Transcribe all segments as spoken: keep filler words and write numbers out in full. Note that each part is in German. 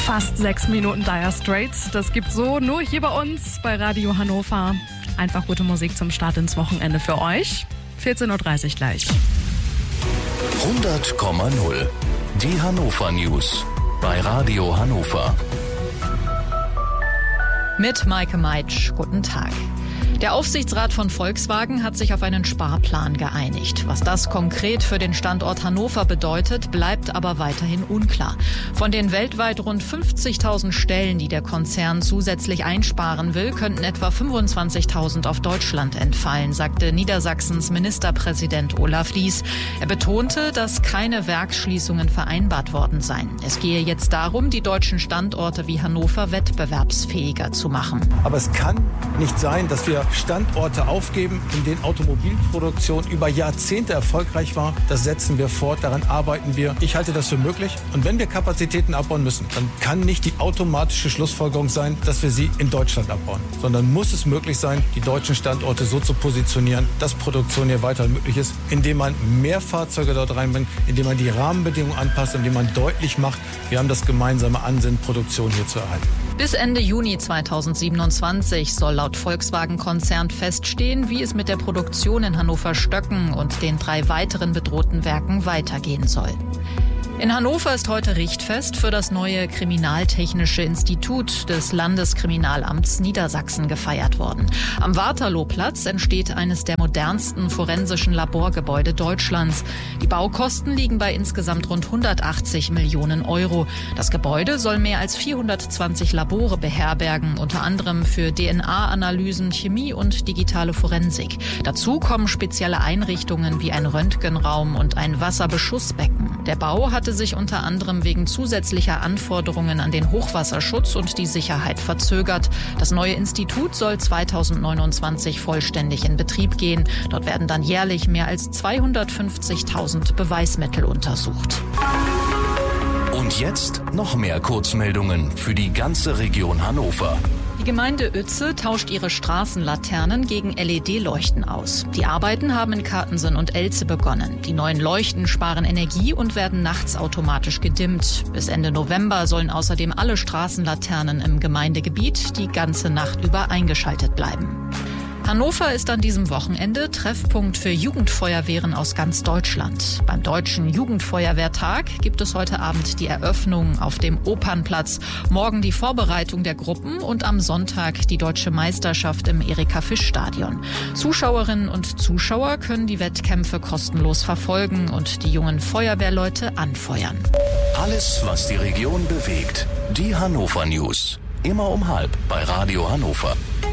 Fast sechs Minuten Dire Straits. Das gibt so nur hier bei uns bei Radio Hannover. Einfach gute Musik zum Start ins Wochenende für euch. vierzehn Uhr dreißig gleich. hundert Komma null. Die Hannover News bei Radio Hannover. Mit Maike Meitsch. Guten Tag. Der Aufsichtsrat von Volkswagen hat sich auf einen Sparplan geeinigt. Was das konkret für den Standort Hannover bedeutet, bleibt aber weiterhin unklar. Von den weltweit rund fünfzigtausend Stellen, die der Konzern zusätzlich einsparen will, könnten etwa fünfundzwanzigtausend auf Deutschland entfallen, sagte Niedersachsens Ministerpräsident Olaf Lies. Er betonte, dass keine Werksschließungen vereinbart worden seien. Es gehe jetzt darum, die deutschen Standorte wie Hannover wettbewerbsfähiger zu machen. Aber es kann nicht sein, dass wir Standorte aufgeben, in denen Automobilproduktion über Jahrzehnte erfolgreich war. Das setzen wir fort, daran arbeiten wir. Ich halte das für möglich. Und wenn wir Kapazitäten abbauen müssen, dann kann nicht die automatische Schlussfolgerung sein, dass wir sie in Deutschland abbauen. Sondern muss es möglich sein, die deutschen Standorte so zu positionieren, dass Produktion hier weiterhin möglich ist, indem man mehr Fahrzeuge dort reinbringt, indem man die Rahmenbedingungen anpasst, indem man deutlich macht, wir haben das gemeinsame Ansinnen, Produktion hier zu erhalten. Bis Ende Juni zweitausendsiebenundzwanzig soll laut Volkswagen-Konzern feststehen, wie es mit der Produktion in Hannover-Stöcken und den drei weiteren bedrohten Werken weitergehen soll. In Hannover ist heute Richtfest für das neue Kriminaltechnische Institut des Landeskriminalamts Niedersachsen gefeiert worden. Am Waterlooplatz entsteht eines der modernsten forensischen Laborgebäude Deutschlands. Die Baukosten liegen bei insgesamt rund hundertachtzig Millionen Euro. Das Gebäude soll mehr als vierhundertzwanzig Labore beherbergen, unter anderem für D N A-Analysen, Chemie und digitale Forensik. Dazu kommen spezielle Einrichtungen wie ein Röntgenraum und ein Wasserbeschussbecken. Der Bau hatte sich unter anderem wegen zusätzlicher Anforderungen an den Hochwasserschutz und die Sicherheit verzögert. Das neue Institut soll zweitausendneunundzwanzig vollständig in Betrieb gehen. Dort werden dann jährlich mehr als zweihundertfünfzigtausend Beweismittel untersucht. Und jetzt noch mehr Kurzmeldungen für die ganze Region Hannover. Die Gemeinde Uetze tauscht ihre Straßenlaternen gegen L E D-Leuchten aus. Die Arbeiten haben in Kartensen und Elze begonnen. Die neuen Leuchten sparen Energie und werden nachts automatisch gedimmt. Bis Ende November sollen außerdem alle Straßenlaternen im Gemeindegebiet die ganze Nacht über eingeschaltet bleiben. Hannover ist an diesem Wochenende Treffpunkt für Jugendfeuerwehren aus ganz Deutschland. Beim Deutschen Jugendfeuerwehrtag gibt es heute Abend die Eröffnung auf dem Opernplatz, morgen die Vorbereitung der Gruppen und am Sonntag die Deutsche Meisterschaft im Erika-Fisch-Stadion. Zuschauerinnen und Zuschauer können die Wettkämpfe kostenlos verfolgen und die jungen Feuerwehrleute anfeuern. Alles, was die Region bewegt. Die Hannover News. Immer um halb bei Radio Hannover.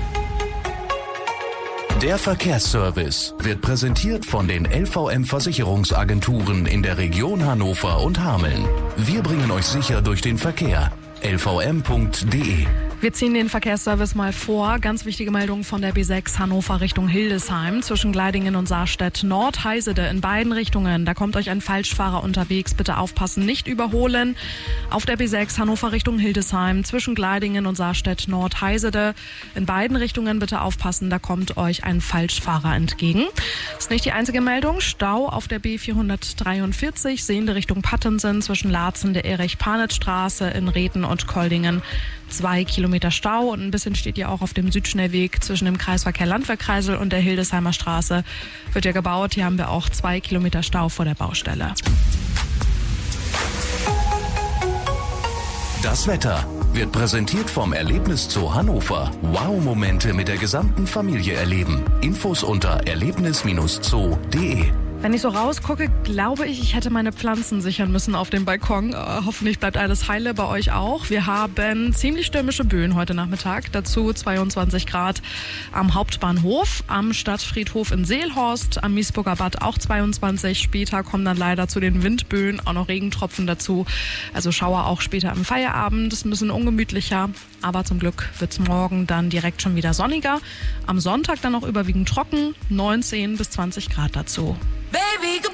Der Verkehrsservice wird präsentiert von den L V M-Versicherungsagenturen in der Region Hannover und Hameln. Wir bringen euch sicher durch den Verkehr. L V M Punkt D E. Wir ziehen den Verkehrsservice mal vor. Ganz wichtige Meldung von der B sechs Hannover Richtung Hildesheim. Zwischen Gleidingen und Saarstedt Nord, Heisede in beiden Richtungen. Da kommt euch ein Falschfahrer unterwegs. Bitte aufpassen, nicht überholen. Auf der B sechs Hannover Richtung Hildesheim. Zwischen Gleidingen und Saarstedt Nord, Heisede. In beiden Richtungen bitte aufpassen. Da kommt euch ein Falschfahrer entgegen. Das ist nicht die einzige Meldung. Stau auf der B vierhundertdreiundvierzig. Sehende Richtung Pattensen. Zwischen Laatzen der Erich-Panitz-Straße in Reden und Koldingen. Zwei Kilometer Stau und ein bisschen steht ja auch auf dem Südschnellweg zwischen dem Kreisverkehr Landwehrkreisel und der Hildesheimer Straße. Wird ja gebaut. Hier haben wir auch zwei Kilometer Stau vor der Baustelle. Das Wetter wird präsentiert vom Erlebniszoo Hannover. Wow-Momente mit der gesamten Familie erleben. Infos unter erlebnis Bindestrich zoo Punkt de. Wenn ich so rausgucke, glaube ich, ich hätte meine Pflanzen sichern müssen auf dem Balkon. Äh, hoffentlich bleibt alles heile, bei euch auch. Wir haben ziemlich stürmische Böen heute Nachmittag. Dazu zweiundzwanzig Grad am Hauptbahnhof, am Stadtfriedhof in Seelhorst, am Miesburger Bad auch zweiundzwanzig. Später kommen dann leider zu den Windböen auch noch Regentropfen dazu. Also Schauer auch später am Feierabend. Ist ein bisschen ungemütlicher, aber zum Glück wird's morgen dann direkt schon wieder sonniger. Am Sonntag dann auch überwiegend trocken, neunzehn bis zwanzig Grad dazu. Baby, goodbye.